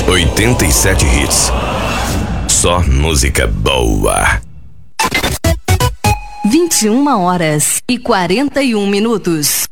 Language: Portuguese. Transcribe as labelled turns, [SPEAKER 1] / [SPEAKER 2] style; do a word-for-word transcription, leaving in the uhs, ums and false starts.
[SPEAKER 1] oitenta e sete hits. Só música boa.
[SPEAKER 2] vinte e uma horas e quarenta e um minutos.